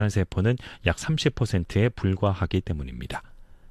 세포는 약 30%에 불과하기 때문입니다.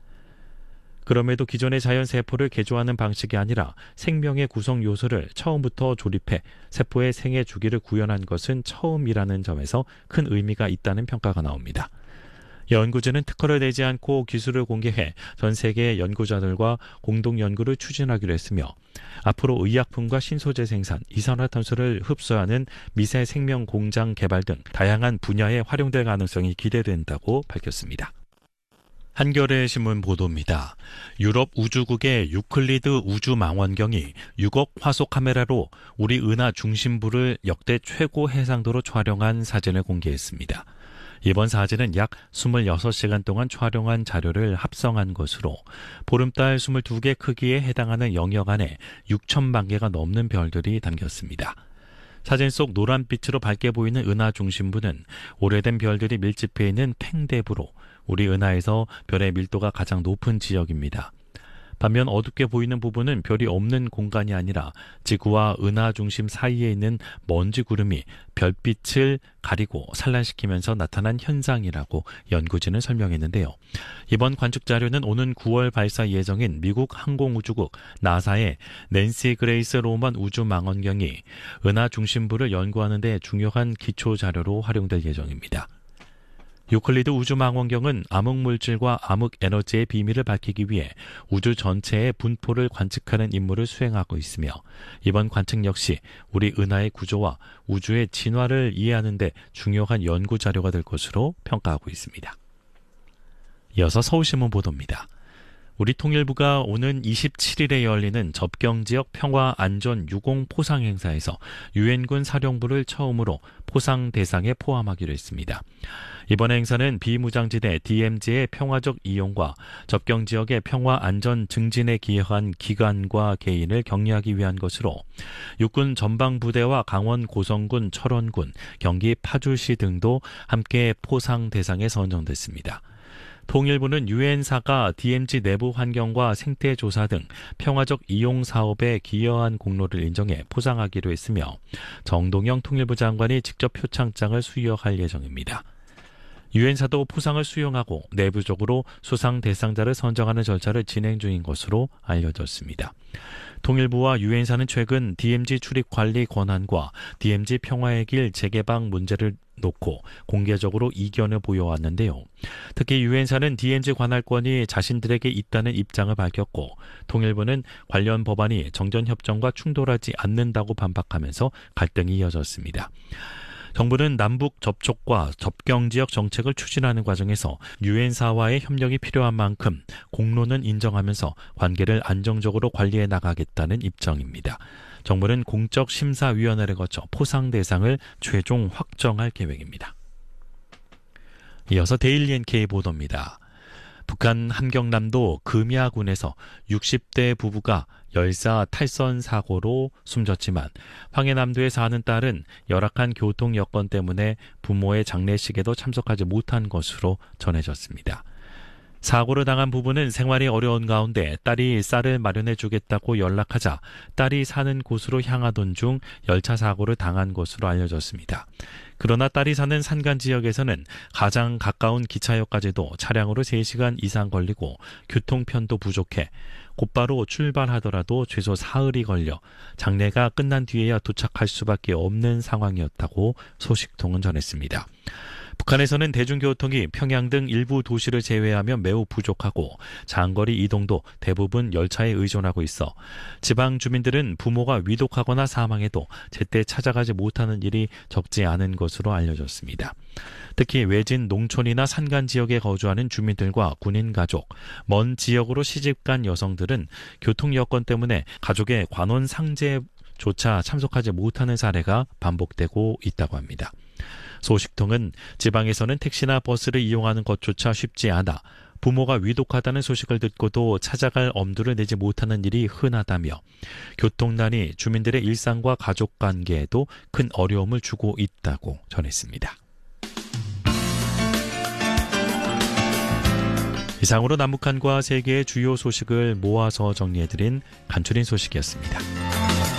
그럼에도 기존의 자연세포를 개조하는 방식이 아니라 생명의 구성 요소를 처음부터 조립해 세포의 생애 주기를 구현한 것은 처음이라는 점에서 큰 의미가 있다는 평가가 나옵니다. 연구진은 특허를 내지 않고 기술을 공개해 전 세계 연구자들과 공동 연구를 추진하기로 했으며 앞으로 의약품과 신소재 생산, 이산화탄소를 흡수하는 미세 생명 공장 개발 등 다양한 분야에 활용될 가능성이 기대된다고 밝혔습니다. 한겨레 신문 보도입니다. 유럽 우주국의 유클리드 우주망원경이 6억 화소 카메라로 우리 은하 중심부를 역대 최고 해상도로 촬영한 사진을 공개했습니다. 이번 사진은 약 26시간 동안 촬영한 자료를 합성한 것으로 보름달 22개 크기에 해당하는 영역 안에 6천만 개가 넘는 별들이 담겼습니다. 사진 속 노란빛으로 밝게 보이는 은하 중심부는 오래된 별들이 밀집해 있는 팽대부로 우리 은하에서 별의 밀도가 가장 높은 지역입니다. 반면 어둡게 보이는 부분은 별이 없는 공간이 아니라 지구와 은하 중심 사이에 있는 먼지 구름이 별빛을 가리고 산란시키면서 나타난 현상이라고 연구진은 설명했는데요. 이번 관측 자료는 오는 9월 발사 예정인 미국 항공우주국 나사의 낸시 그레이스 로만 우주망원경이 은하 중심부를 연구하는 데 중요한 기초 자료로 활용될 예정입니다. 유클리드 우주망원경은 암흑물질과 암흑에너지의 비밀을 밝히기 위해 우주 전체의 분포를 관측하는 임무를 수행하고 있으며 이번 관측 역시 우리 은하의 구조와 우주의 진화를 이해하는 데 중요한 연구 자료가 될 것으로 평가하고 있습니다. 이어서 서울신문 보도입니다. 우리 통일부가 오는 27일에 열리는 접경지역 평화안전 유공 포상 행사에서 유엔군 사령부를 처음으로 포상 대상에 포함하기로 했습니다. 이번 행사는 비무장지대 DMZ의 평화적 이용과 접경지역의 평화안전 증진에 기여한 기관과 개인을 격려하기 위한 것으로 육군 전방부대와 강원 고성군, 철원군, 경기 파주시 등도 함께 포상 대상에 선정됐습니다. 통일부는 유엔사가 DMZ 내부 환경과 생태 조사 등 평화적 이용 사업에 기여한 공로를 인정해 포상하기로 했으며 정동영 통일부 장관이 직접 표창장을 수여할 예정입니다. 유엔사도 포상을 수용하고 내부적으로 수상 대상자를 선정하는 절차를 진행 중인 것으로 알려졌습니다. 통일부와 유엔사는 최근 DMZ 출입 관리 권한과 DMZ 평화의 길 재개방 문제를 놓고 공개적으로 이견을 보여왔는데요. 특히 유엔사는 DMZ 관할권이 자신들에게 있다는 입장을 밝혔고 통일부는 관련 법안이 정전협정과 충돌하지 않는다고 반박하면서 갈등이 이어졌습니다. 정부는 남북 접촉과 접경지역 정책을 추진하는 과정에서 유엔사와의 협력이 필요한 만큼 공로는 인정하면서 관계를 안정적으로 관리해 나가겠다는 입장입니다. 정부는 공적심사위원회를 거쳐 포상 대상을 최종 확정할 계획입니다. 이어서 데일리 NK 보도입니다. 북한 함경남도 금야군에서 60대 부부가 열사 탈선 사고로 숨졌지만 황해남도에 사는 딸은 열악한 교통 여건 때문에 부모의 장례식에도 참석하지 못한 것으로 전해졌습니다. 사고를 당한 부부는 생활이 어려운 가운데 딸이 쌀을 마련해 주겠다고 연락하자 딸이 사는 곳으로 향하던 중 열차 사고를 당한 것으로 알려졌습니다. 그러나 딸이 사는 산간 지역에서는 가장 가까운 기차역까지도 차량으로 3시간 이상 걸리고 교통편도 부족해 곧바로 출발하더라도 최소 사흘이 걸려 장례가 끝난 뒤에야 도착할 수밖에 없는 상황이었다고 소식통은 전했습니다. 북한에서는 대중교통이 평양 등 일부 도시를 제외하면 매우 부족하고 장거리 이동도 대부분 열차에 의존하고 있어 지방 주민들은 부모가 위독하거나 사망해도 제때 찾아가지 못하는 일이 적지 않은 것으로 알려졌습니다. 특히 외진 농촌이나 산간 지역에 거주하는 주민들과 군인 가족, 먼 지역으로 시집간 여성들은 교통 여건 때문에 가족의 관원 상제조차 참석하지 못하는 사례가 반복되고 있다고 합니다. 소식통은 지방에서는 택시나 버스를 이용하는 것조차 쉽지 않아 부모가 위독하다는 소식을 듣고도 찾아갈 엄두를 내지 못하는 일이 흔하다며 교통난이 주민들의 일상과 가족관계에도 큰 어려움을 주고 있다고 전했습니다. 이상으로 남북한과 세계의 주요 소식을 모아서 정리해드린 간추린 소식이었습니다.